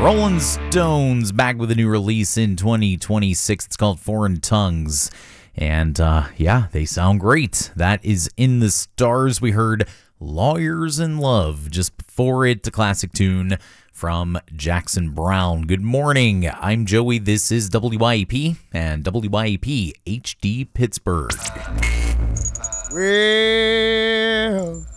Rolling Stones back with a new release in 2026. It's called Foreign Tongues. And yeah, they sound great. That is In the Stars. We heard Lawyers in Love just before it, the classic tune from Jackson Browne. Good morning. I'm Joey. This is WYAP and WYAP HD Pittsburgh. Well,